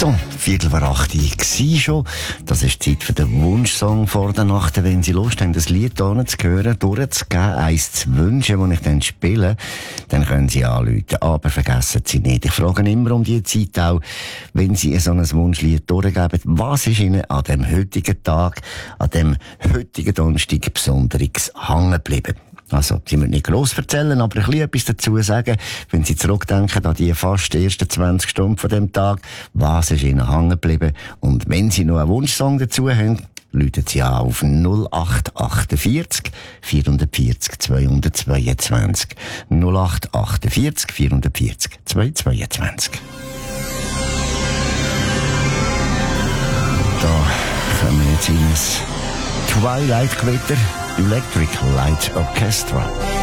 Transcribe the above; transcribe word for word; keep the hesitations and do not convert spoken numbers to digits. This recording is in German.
So, Viertel vor acht war schon. Das ist die Zeit für den Wunschsong vor der Nacht. Wenn Sie Lust haben, das Lied hier zu hören, durchzugeben, eins zu wünschen, das ich dann spiele, dann können Sie anrufen. Aber vergessen Sie nicht. Ich frage immer um die Zeit auch, wenn Sie so ein Wunschlied durchgeben, was ist Ihnen an dem heutigen Tag, an dem heutigen Donnerstag Besonderes hängen geblieben? Also, Sie müssen nicht gross erzählen, aber ein bisschen etwas dazu sagen, wenn Sie zurückdenken an die fast ersten zwanzig Stunden von dem Tag. Was ist Ihnen hängen geblieben? Und wenn Sie noch einen Wunschsong dazu haben, rufen Sie an auf null acht achtundvierzig vierhundertvierzig zweihundertzweiundzwanzig. null acht achtundvierzig vierhundertvierzig zweihundertzweiundzwanzig. Da kommen wir jetzt in ein Twilight Glitter Electric Light Orchestra.